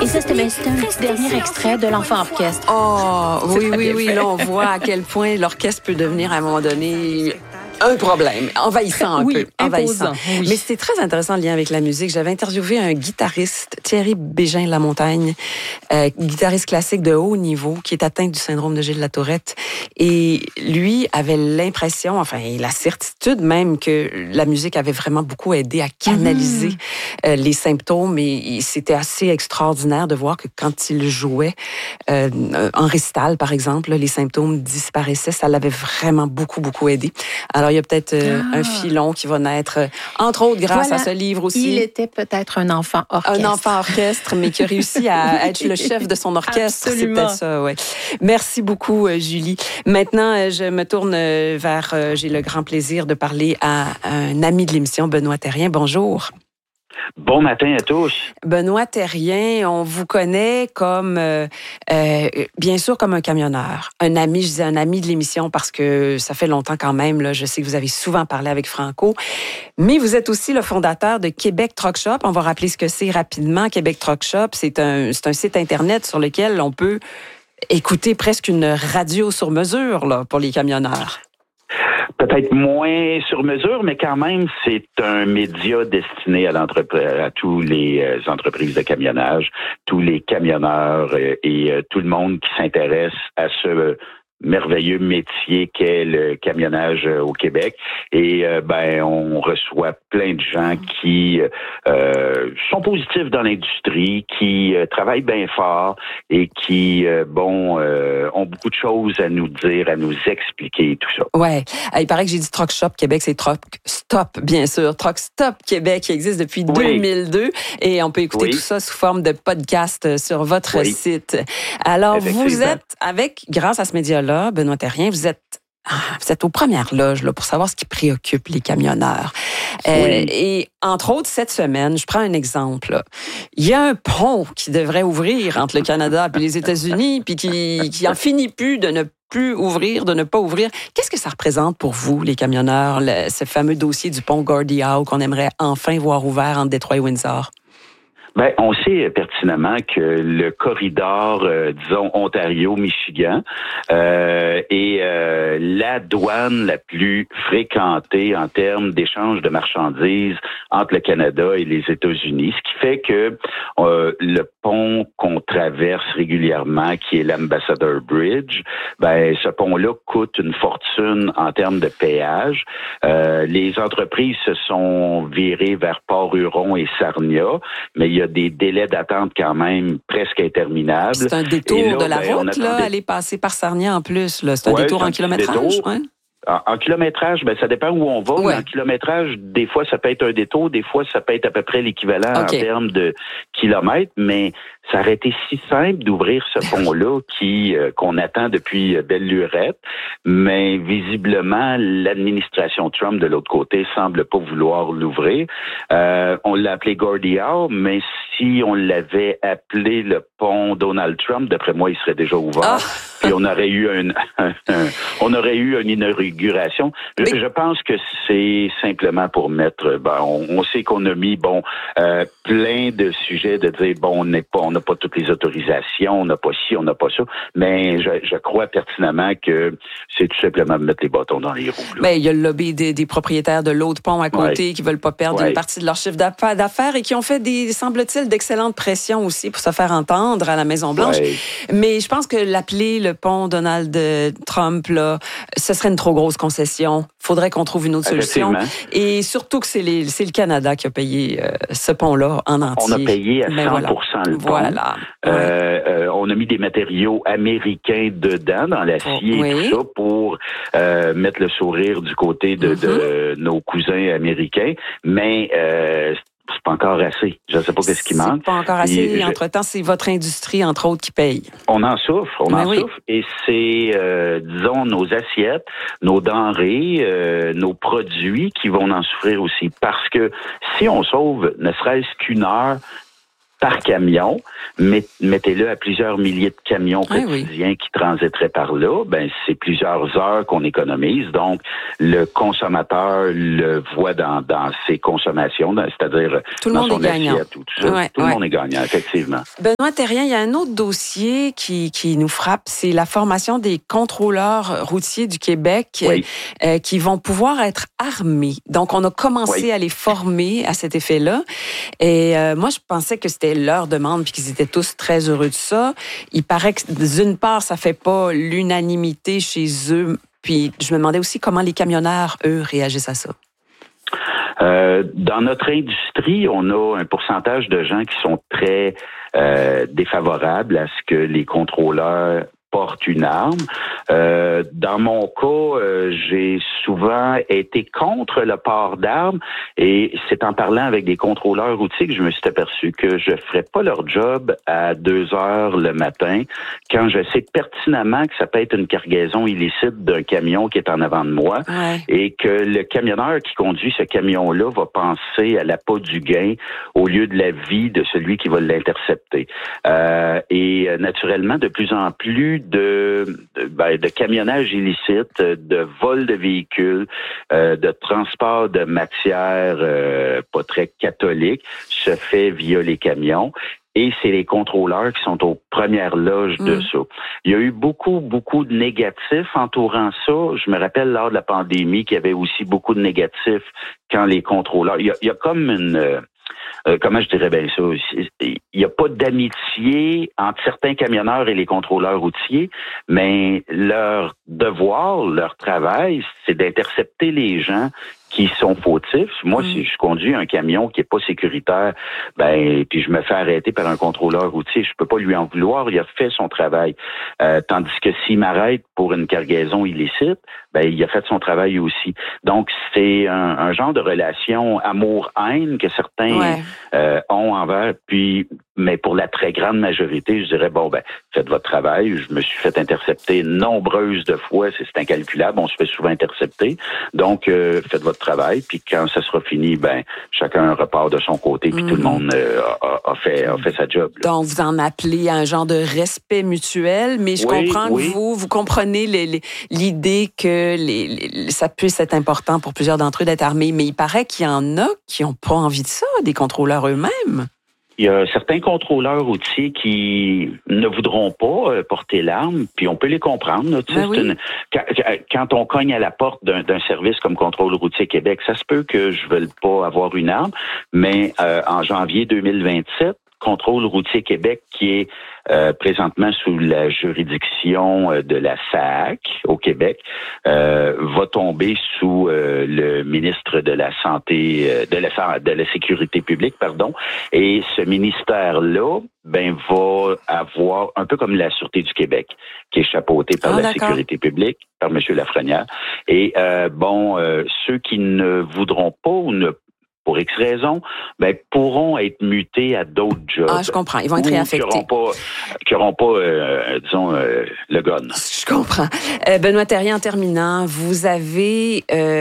Et ça, c'était un petit dernier extrait de l'Enfant Orchestre. Oh, oui. Là, on voit à quel point l'orchestre peut devenir, à un moment donné, un problème, envahissant un peu. Envahissant. Oui. Mais c'était très intéressant le lien avec la musique. J'avais interviewé un guitariste, Thierry Bégin-Lamontagne, guitariste classique de haut niveau, qui est atteint du syndrome de Gilles-Latourette. Et lui avait l'impression, la certitude même, que la musique avait vraiment beaucoup aidé à canaliser les symptômes. Et c'était assez extraordinaire de voir que quand il jouait en récital, par exemple, les symptômes disparaissaient. Ça l'avait vraiment beaucoup aidé. Alors, il y a peut-être un filon qui va naître, entre autres, grâce à ce livre aussi. Il était peut-être un enfant orchestre. Un enfant orchestre, mais qui a réussi à être le chef de son orchestre. Absolument. C'est peut-être ça, oui. Merci beaucoup, Julie. Maintenant, je me tourne vers... j'ai le grand plaisir de parler à un ami de l'émission, Benoît Thérien. Bonjour. Bon matin à tous. Benoît Thérien, on vous connaît comme, bien sûr, comme un camionneur. Un ami, je disais un ami de l'émission parce que ça fait longtemps quand même. Là, je sais que vous avez souvent parlé avec Franco. Mais vous êtes aussi le fondateur de Québec Truck Shop. On va rappeler ce que c'est rapidement. Québec Truck Shop, c'est un site Internet sur lequel on peut écouter presque une radio sur mesure là, pour les camionneurs. Peut-être moins sur mesure, mais quand même, c'est un média destiné à tous les entreprises de camionnage, tous les camionneurs et tout le monde qui s'intéresse à ce merveilleux métier qu'est le camionnage au Québec. Et on reçoit plein de gens qui sont positifs dans l'industrie, qui travaillent bien fort et qui ont beaucoup de choses à nous dire, à nous expliquer et tout ça. Ouais, il paraît que j'ai dit Truck Shop Québec, c'est Truck Stop bien sûr, Truck Stop Québec qui existe depuis 2002 et on peut écouter tout ça sous forme de podcast sur votre site. Alors vous êtes grâce à ce média-là, Benoît Thérien, vous êtes aux premières loges là, pour savoir ce qui préoccupe les camionneurs. Et entre autres, cette semaine, je prends un exemple. Là. Il y a un pont qui devrait ouvrir entre le Canada et les États-Unis, puis qui en finit plus de ne pas ouvrir. Qu'est-ce que ça représente pour vous, les camionneurs, ce fameux dossier du pont Gordie Howe qu'on aimerait enfin voir ouvert entre Détroit et Windsor? On sait pertinemment que le corridor, disons, Ontario-Michigan est la douane la plus fréquentée en termes d'échange de marchandises entre le Canada et les États-Unis, ce qui fait que le pont qu'on traverse régulièrement, qui est l'Ambassador Bridge, ce pont-là coûte une fortune en termes de péage. Les entreprises se sont virées vers Port-Huron et Sarnia, mais il y a des délais d'attente quand même presque interminables. C'est un détour de la route, là, aller passer par Sarnia en plus. Là. C'est un détour en kilométrage. En kilométrage, ça dépend où on va. Ouais. En kilométrage, des fois, ça peut être un détour, des fois, ça peut être à peu près l'équivalent en termes de kilomètres, mais ça aurait été si simple d'ouvrir ce pont-là qu'on attend depuis belle lurette, mais visiblement, l'administration Trump de l'autre côté semble pas vouloir l'ouvrir. On l'a appelé Gordie Howe, mais si on l'avait appelé le pont Donald Trump, d'après moi, il serait déjà ouvert. Puis on aurait eu une inauguration. Je pense que c'est simplement pour mettre. On sait qu'on a mis plein de sujets de dire on n'a pas toutes les autorisations, on n'a pas ci, on n'a pas ça. Mais je crois pertinemment que c'est tout simplement mettre les bâtons dans les roues. Il y a le lobby des propriétaires de l'autre pont à côté qui veulent pas perdre une partie de leur chiffre d'affaires et qui ont fait semble-t-il, d'excellentes pressions aussi pour se faire entendre à la Maison-Blanche. Mais je pense que l'appeler le pont Donald Trump, là, ce serait une trop grosse concession. Faudrait qu'on trouve une autre solution. Et surtout que c'est le Canada qui a payé ce pont-là en entier. On a payé à 100% le pont. Voilà. On a mis des matériaux américains dedans, dans l'acier et tout ça, pour mettre le sourire du côté de nos cousins américains. Mais c'est pas encore assez. Je ne sais pas qu'est-ce qui manque. C'est pas encore assez. Entre-temps, c'est votre industrie, entre autres, qui paye. On en souffre. Et c'est, disons, nos assiettes, nos denrées, nos produits qui vont en souffrir aussi. Parce que si on sauve ne serait-ce qu'une heure par camion, mettez-le à plusieurs milliers de camions quotidiens qui transiteraient par là, ben c'est plusieurs heures qu'on économise. Donc, le consommateur le voit dans ses consommations, c'est-à-dire tout le dans monde son est gagnant. assiette, tout ça. Tout le monde est gagnant, effectivement. Benoît Thérien, il y a un autre dossier qui nous frappe, c'est la formation des contrôleurs routiers du Québec qui vont pouvoir être armés. Donc, on a commencé à les former à cet effet-là. Et moi, je pensais que c'était leur demande puis qu'ils étaient tous très heureux de ça. Il paraît que, d'une part, ça fait pas l'unanimité chez eux. Puis, je me demandais aussi comment les camionneurs, eux, réagissent à ça. Dans notre industrie, on a un pourcentage de gens qui sont très défavorables à ce que les contrôleurs portent une arme. Dans mon cas, j'ai souvent été contre le port d'armes et c'est en parlant avec des contrôleurs routiers que je me suis aperçu que je ferais pas leur job à 2 heures le matin quand je sais pertinemment que ça peut être une cargaison illicite d'un camion qui est en avant de moi et que le camionneur qui conduit ce camion-là va penser à l'appât du gain au lieu de la vie de celui qui va l'intercepter. Et naturellement, de plus en plus de camionnage illicite, de vol de véhicules, de transport de matières pas très catholiques se fait via les camions. Et c'est les contrôleurs qui sont aux premières loges de ça. Il y a eu beaucoup de négatifs entourant ça. Je me rappelle lors de la pandémie qu'il y avait aussi beaucoup de négatifs quand les contrôleurs... Il y a comme une... comment je dirais bien ça? Il n'y a pas d'amitié entre certains camionneurs et les contrôleurs routiers, mais leur devoir, leur travail, c'est d'intercepter les gens qui sont fautifs. Moi, si je conduis un camion qui est pas sécuritaire, puis je me fais arrêter par un contrôleur routier, je peux pas lui en vouloir, il a fait son travail. Tandis que s'il m'arrête pour une cargaison illicite, il a fait son travail aussi. Donc, c'est un genre de relation amour-haine que certains ont envers, mais pour la très grande majorité, je dirais, faites votre travail. Je me suis fait intercepter nombreuses de fois, c'est incalculable, on se fait souvent intercepter. Donc, faites votre travail, puis quand ça sera fini, chacun repart de son côté, puis tout le monde a fait sa job. Là. Donc, vous en appelez à un genre de respect mutuel, mais je comprends que vous comprenez l'idée que ça puisse être important pour plusieurs d'entre eux d'être armés, mais il paraît qu'il y en a qui n'ont pas envie de ça, des contrôleurs eux-mêmes. Il y a certains contrôleurs routiers qui ne voudront pas porter l'arme, puis on peut les comprendre. Quand on cogne à la porte d'un service comme Contrôle routier Québec, ça se peut que je ne veuille pas avoir une arme, mais en janvier 2027, Contrôle routier Québec, qui est présentement sous la juridiction de la SAAC au Québec, va tomber sous le ministre de la Santé, de la Sécurité publique, et ce ministère-là, va avoir, un peu comme la Sûreté du Québec, qui est chapeautée par la Sécurité publique, par M. Lafrenière. Et ceux qui ne voudront pas ou pour X raisons, pourront être mutés à d'autres jobs. Ah, je comprends. Ils vont être réaffectés. Qui n'auront pas, le gun. Je comprends. Benoît Thérien, en terminant, vous avez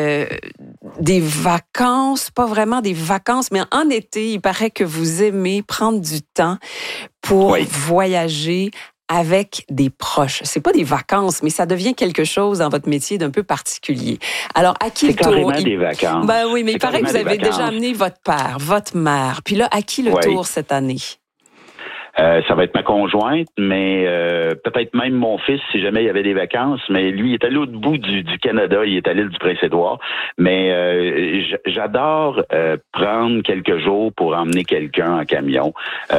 des vacances, pas vraiment des vacances, mais en été, il paraît que vous aimez prendre du temps pour voyager avec des proches. C'est pas des vacances, mais ça devient quelque chose dans votre métier d'un peu particulier. Alors, à qui le tour? C'est carrément des vacances. Oui, mais il paraît que vous avez déjà amené votre père, votre mère. Puis là, à qui le tour cette année? Ça va être ma conjointe, mais peut-être même mon fils si jamais il y avait des vacances. Mais lui, il est à l'autre bout du Canada, il est à l'île du Prince-Édouard. Mais j'adore prendre quelques jours pour emmener quelqu'un en camion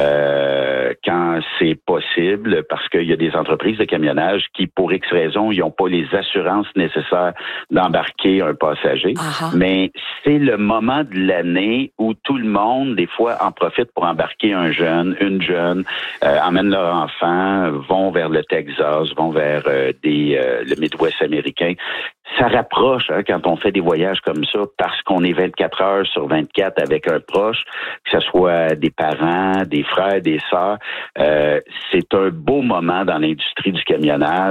quand c'est possible, parce qu'il y a des entreprises de camionnage qui, pour X raisons, ils n'ont pas les assurances nécessaires d'embarquer un passager. Mais c'est le moment de l'année où tout le monde, des fois, en profite pour embarquer un jeune, une jeune, emmènent leurs enfants, vont vers le Texas, vont vers le Midwest américain. Ça rapproche quand on fait des voyages comme ça, parce qu'on est 24 heures sur 24 avec un proche, que ce soit des parents, des frères, des sœurs. C'est un beau moment dans l'industrie du camionnage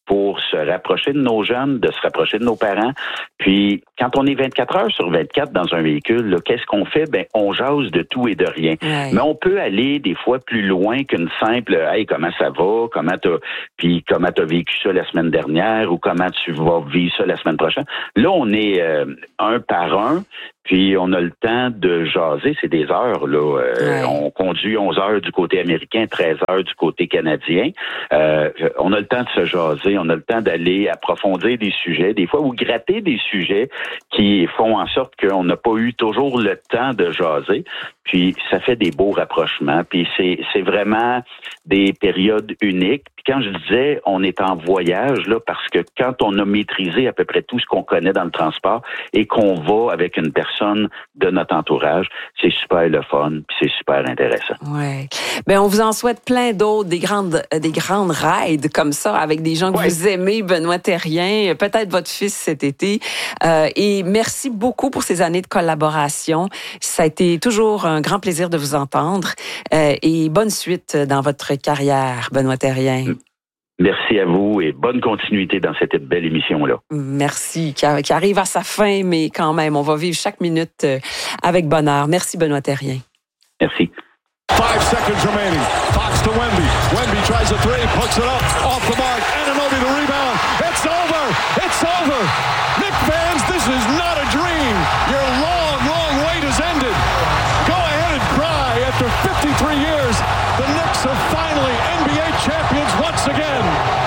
pour se rapprocher de nos jeunes, de se rapprocher de nos parents. Puis, quand on est 24 heures sur 24 dans un véhicule, là, qu'est-ce qu'on fait? Ben, on jase de tout et de rien. Ouais. Mais on peut aller des fois plus loin qu'une simple « Hey, comment ça va? Comment t'as vécu ça la semaine dernière? Ou comment tu vas vivre ça la semaine prochaine? » Là, on est un par un. Puis, on a le temps de jaser, c'est des heures, là. On conduit 11 heures du côté américain, 13 heures du côté canadien. On a le temps de se jaser, on a le temps d'aller approfondir des sujets, des fois, ou gratter des sujets qui font en sorte qu'on n'a pas eu toujours le temps de jaser. Puis, ça fait des beaux rapprochements. Puis, c'est vraiment des périodes uniques. Puis, quand je disais, on est en voyage, là, parce que quand on a maîtrisé à peu près tout ce qu'on connaît dans le transport et qu'on va avec une personne de notre entourage, c'est super le fun, puis c'est super intéressant. Ouais. Ben, on vous en souhaite plein d'autres, des grandes rides comme ça, avec des gens que vous aimez, Benoît Thérien, peut-être votre fils cet été. Et merci beaucoup pour ces années de collaboration. Ça a été toujours un grand plaisir de vous entendre. Et bonne suite dans votre carrière, Benoît Thérien. Merci à vous et bonne continuité dans cette belle émission-là. Merci, qui arrive à sa fin, mais quand même, on va vivre chaque minute avec bonheur. Merci, Benoît Thérien. Merci. 5 seconds remaining. Fox to Wemby. Wemby tries a three, puts it up, off the mark. Anunoby the rebound. It's over. It's over. Knicks fans, this is not a dream. Your long, long wait has ended. Go ahead and cry. After 53 years, the Knicks are finally NBA champions once again.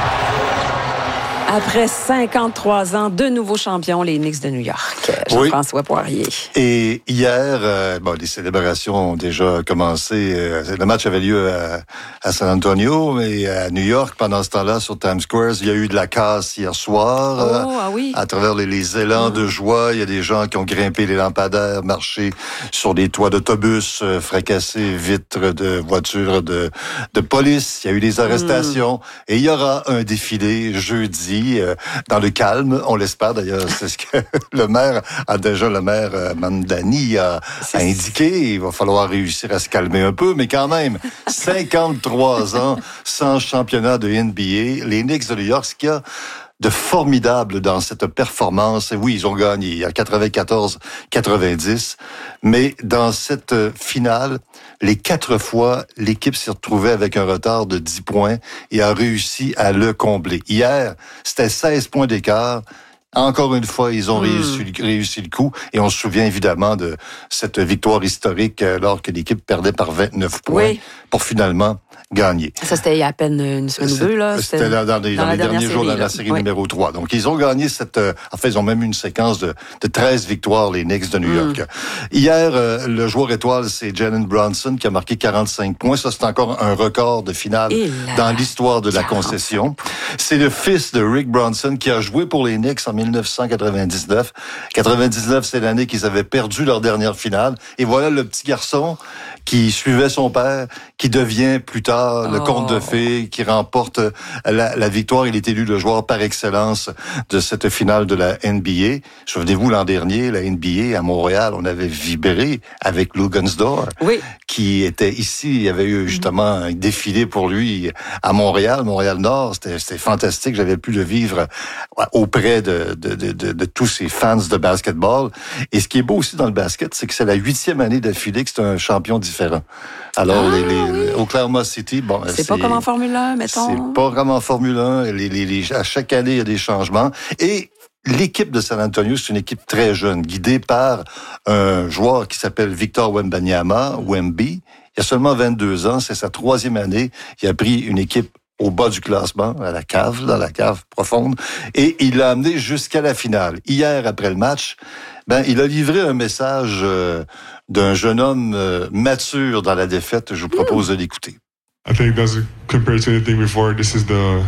Après 53 ans, de nouveaux champions, les Knicks de New York. Jean-François Poirier. Et hier, les célébrations ont déjà commencé. Le match avait lieu à San Antonio, mais à New York, pendant ce temps-là, sur Times Square, il y a eu de la casse hier soir. À travers les élans de joie, il y a des gens qui ont grimpé les lampadaires, marché sur les toits d'autobus, fracassé vitres de voitures de police. Il y a eu des arrestations. Et il y aura un défilé jeudi dans le calme, on l'espère d'ailleurs, c'est ce que le maire Mamdani a indiqué. Il va falloir réussir à se calmer un peu, mais quand même, 53 ans sans championnat de NBA, les Knicks de New York, ce qu'il y a de formidable dans cette performance. Et oui, ils ont gagné à 94-90, mais dans cette finale, les 4 fois, l'équipe s'est retrouvée avec un retard de 10 points et a réussi à le combler. Hier, c'était 16 points d'écart. Encore une fois, ils ont réussi le coup. Et on se souvient évidemment de cette victoire historique alors que l'équipe perdait par 29 points pour finalement gagner. Ça, c'était il y a à peine une semaine ou deux, là. C'était dans les derniers jours de la série numéro 3. Donc, ils ont gagné ils ont même eu une séquence de 13 victoires, les Knicks de New York. Hier, le joueur étoile, c'est Jalen Brunson qui a marqué 45 points. Ça, c'est encore un record de finale dans l'histoire de la concession. C'est le fils de Rick Brunson qui a joué pour les Knicks en 1999. 99, c'est l'année qu'ils avaient perdu leur dernière finale. Et voilà le petit garçon qui suivait son père, qui devient plus tard le conte de fées, qui remporte la victoire. Il est élu le joueur par excellence de cette finale de la NBA. Souvenez-vous, l'an dernier, la NBA à Montréal, on avait vibré avec Lou Gunsdor, qui était ici. Il y avait eu justement un défilé pour lui à Montréal-Nord. C'était fantastique. J'avais pu le vivre auprès de tous ces fans de basketball. Et ce qui est beau aussi dans le basket, c'est que c'est la 8e année d'affilée que c'est un champion différent. Alors, Oklahoma City, c'est pas comme en Formule 1, mettons. C'est pas comme en Formule 1. À chaque année, il y a des changements. Et l'équipe de San Antonio, c'est une équipe très jeune, guidée par un joueur qui s'appelle Victor Wembanyama, Wemby. Il a seulement 22 ans, c'est sa 3e année. Il a pris une équipe au bas du classement, dans la cave profonde, et il l'a amené jusqu'à la finale. Hier, après le match, il a livré un message d'un jeune homme mature dans la défaite. Je vous propose de l'écouter. I think that's compared to anything before. This is the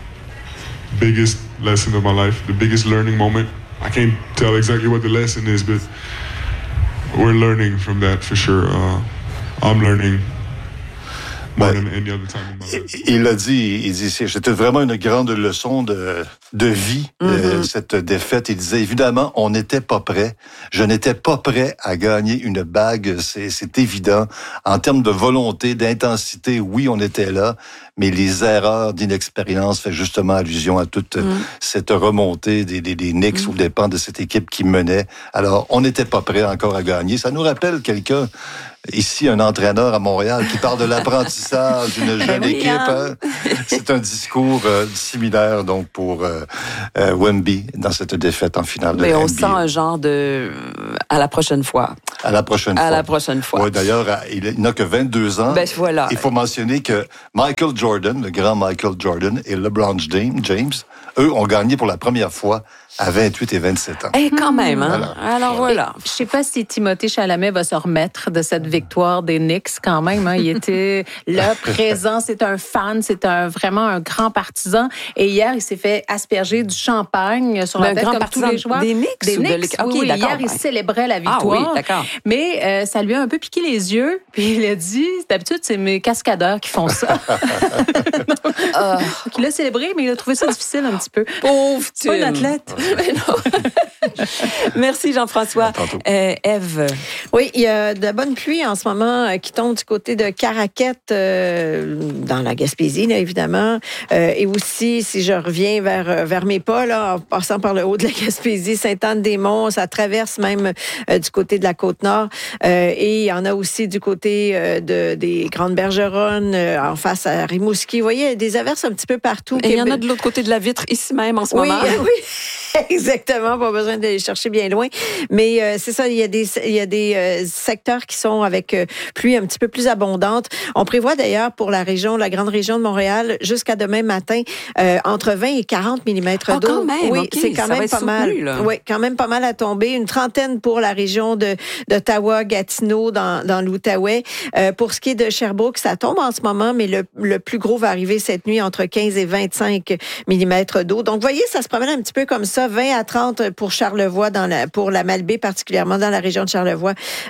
biggest lesson of my life, the biggest learning moment. I can't tell exactly what the lesson is, but we're learning from that for sure. I'm learning. more than any other time in my life. Il l'a dit, il dit, c'était vraiment une grande leçon de vie, cette défaite. Il disait, évidemment, on n'était pas prêt. Je n'étais pas prêt à gagner une bague, c'est évident. En termes de volonté, d'intensité, oui, on était là, mais les erreurs d'inexpérience fait justement allusion à toute cette remontée des Knicks aux dépens de cette équipe qui menait. Alors, on n'était pas prêt encore à gagner. Ça nous rappelle quelqu'un, ici, un entraîneur à Montréal qui parle de l'apprentissage d'une jeune équipe. Hein? C'est un discours similaire donc pour Wemby dans cette défaite en finale de NBA. Mais on NBA. sent un genre de à la prochaine fois. À la prochaine fois. À la prochaine fois. Oui, d'ailleurs, il n'a que 22 ans. Ben voilà. Il faut mentionner que Michael Jordan, le grand Michael Jordan, et LeBron James, eux, ont gagné pour la première fois à 28 et 27 ans. Et quand même, hein? Alors voilà. Je sais pas si Timothée Chalamet va se remettre de cette victoire des Knicks quand même. Hein. Il était là, présent. C'est un fan. C'est vraiment un grand partisan. Et hier, il s'est fait asperger du champagne sur la tête comme tous les joueurs. Des Knicks? Des Knicks, okay, oui. Hier, il célébrait la victoire. Ah oui, d'accord. Mais ça lui a un peu piqué les yeux. Puis il a dit, d'habitude, c'est mes cascadeurs qui font ça. Donc, il a célébré, mais il a trouvé ça difficile un petit peu. Pauvre Tim. Pas un athlète. Merci Jean-François. Ève. Oui, il y a de la bonne pluie en ce moment qui tombe du côté de Caraquette, dans la Gaspésie, là, évidemment. Et aussi, si je reviens vers mes pas, là, en passant par le haut de la Gaspésie, Sainte-Anne-des-Monts, ça traverse même du côté de la Côte-Nord. Et il y en a aussi du côté des Grandes Bergeronnes, en face à Rimouski. Vous voyez, il y a des averses un petit peu partout. Et il y en a de l'autre côté de la vitre, ici même, en ce moment. Oui, exactement. Pas besoin d'aller chercher bien loin. Mais c'est ça, il y a des secteurs qui sont avec pluie un petit peu plus abondante. On prévoit d'ailleurs pour la grande région de Montréal, jusqu'à demain matin, entre 20 et 40 mm d'eau. Quand même, oui, okay, c'est quand même pas mal. Oui, quand même pas mal à tomber. Une trentaine pour la région d'Ottawa, Gatineau, dans l'Outaouais. Pour ce qui est de Sherbrooke, ça tombe en ce moment, mais le plus gros va arriver cette nuit entre 15 et 25 mm d'eau. Donc, vous voyez, ça se promène un petit peu comme ça. 20 à 30 pour Charlevoix, pour la Malbaie, particulièrement dans la région de Charlevoix,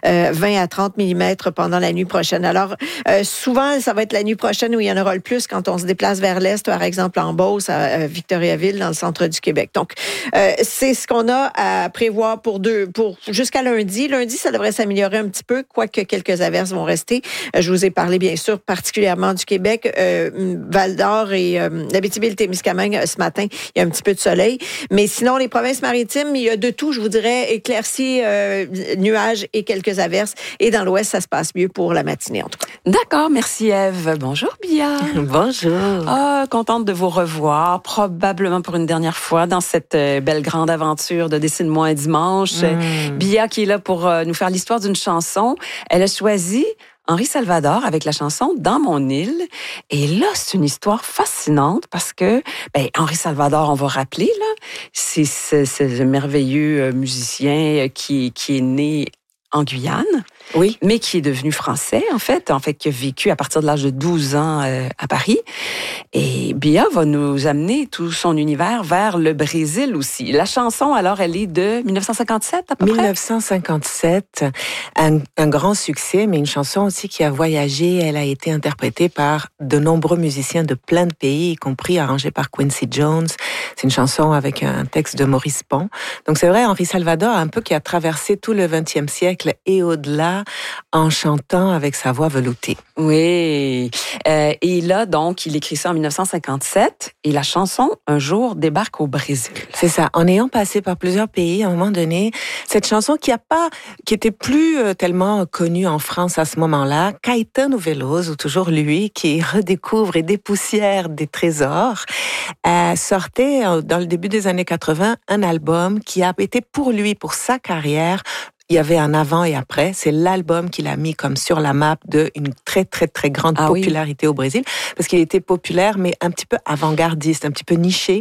20 à 30 mm pendant la nuit prochaine. Alors, souvent, ça va être la nuit prochaine où il y en aura le plus quand on se déplace vers l'est, par exemple en Beauce, à Victoriaville, dans le centre du Québec. Donc, c'est ce qu'on a à prévoir pour jusqu'à lundi. Lundi, ça devrait s'améliorer un petit peu, quoique quelques averses vont rester. Je vous ai parlé, bien sûr, particulièrement du Québec, Val-d'Or et l'Abitibi-Témiscamingue ce matin. Il y a un petit peu de soleil. Mais sinon, les provinces maritimes, il y a de tout, je vous dirais, éclaircies, nuages et quelques averses. Et dans l'ouest, ça se passe mieux pour la matinée, en tout cas. D'accord, merci Ève. Bonjour Bia. Bonjour. Contente de vous revoir, probablement pour une dernière fois dans cette belle grande aventure de Dessine-moi un dimanche. Bia qui est là pour nous faire l'histoire d'une chanson. Elle a choisi Henri Salvador avec la chanson « Dans mon île ». Et là, c'est une histoire fascinante parce que Henri Salvador, on va rappeler, là, c'est ce merveilleux musicien qui est né en Guyane, oui, mais qui est devenu français, en fait, qui a vécu à partir de l'âge de 12 ans à Paris. Et Bia va nous amener tout son univers vers le Brésil aussi. La chanson, alors, elle est de 1957 à peu près? 1957, un grand succès, mais une chanson aussi qui a voyagé. Elle a été interprétée par de nombreux musiciens de plein de pays, y compris arrangée par Quincy Jones. C'est une chanson avec un texte de Maurice Pon. Donc c'est vrai, Henri Salvador, un peu qui a traversé tout le XXe siècle et au-delà, en chantant avec sa voix veloutée. Oui. Et là, donc, il écrit ça en 1957 et la chanson, un jour, débarque au Brésil. C'est ça. En ayant passé par plusieurs pays, à un moment donné, cette chanson qui était plus tellement connue en France à ce moment-là, Caetano Veloso, toujours lui, qui redécouvre et dépoussière des trésors, sortait dans le début des années 80 un album qui a été pour lui, pour sa carrière, il y avait un avant et après. C'est l'album qu'il a mis comme sur la map d'une très, très, très grande popularité au Brésil. Parce qu'il était populaire, mais un petit peu avant-gardiste, un petit peu niché.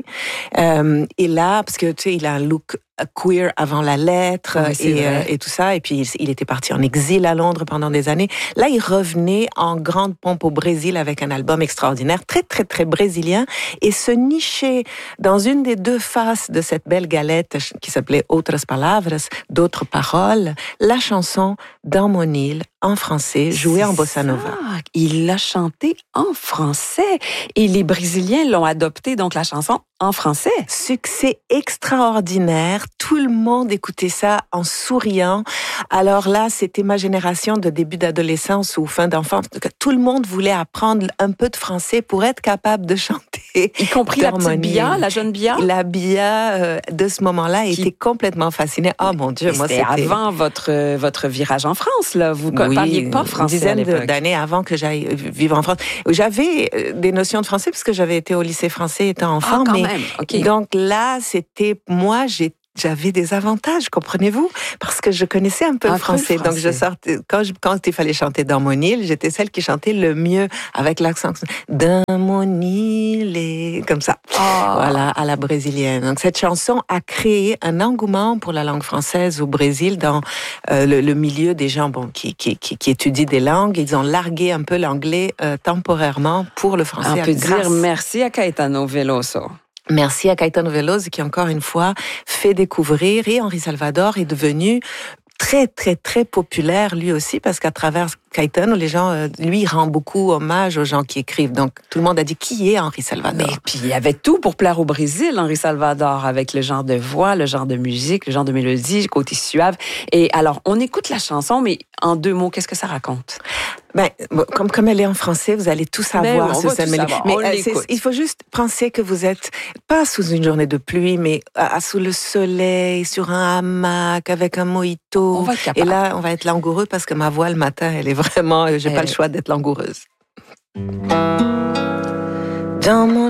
Et là, parce que, tu sais, il a un look queer avant la lettre et tout ça. Et puis, il était parti en exil à Londres pendant des années. Là, il revenait en grande pompe au Brésil avec un album extraordinaire, très, très, très brésilien. Et se nicher dans une des deux faces de cette belle galette qui s'appelait Outras Palavras, d'autres paroles, la chanson Dans mon île, en français, joué en bossa nova. Il l'a chanté en français et les Brésiliens l'ont adopté, donc la chanson en français. Succès extraordinaire. Tout le monde écoutait ça en souriant. Alors là, c'était ma génération de début d'adolescence ou fin d'enfance. Tout le monde voulait apprendre un peu de français pour être capable de chanter. Y compris la petite Bia, la jeune Bia? La Bia, de ce moment-là, était complètement fascinée. Oh mon Dieu, moi c'était avant votre virage en France, là. Vous ne parliez pas français à l'époque. Une dizaine d'années avant que j'aille vivre en France. J'avais des notions de français parce que j'avais été au lycée français étant enfant. Quand même. Okay. Donc là, c'était moi, j'avais des avantages, comprenez-vous? Parce que je connaissais un peu le français. Donc, je sortais, quand il fallait chanter Dans mon île, j'étais celle qui chantait le mieux avec l'accent. Dans mon île, et comme ça. Voilà, à la brésilienne. Donc, cette chanson a créé un engouement pour la langue française au Brésil dans le milieu des gens qui étudient des langues. Ils ont largué un peu l'anglais temporairement pour le français. On peut dire merci à Caetano Veloso. Merci à Caetano Veloso qui, encore une fois, fait découvrir, et Henri Salvador est devenu très, très, très populaire lui aussi, parce qu'à travers Caetano, les gens, lui, rend beaucoup hommage aux gens qui écrivent. Donc, tout le monde a dit qui est Henri Salvador. Mais puis, il y avait tout pour plaire au Brésil, Henri Salvador, avec le genre de voix, le genre de musique, le genre de mélodie, le côté suave. Et alors, on écoute la chanson, mais en 2 mots, qu'est-ce que ça raconte? Ben, comme elle est en français, vous allez tout savoir. Mais il faut juste penser que vous êtes pas sous une journée de pluie, mais sous le soleil, sur un hamac, avec un mojito. Et là, on va être langoureux parce que ma voix le matin, elle est vraiment, j'ai pas le choix d'être langoureuse. Dans mon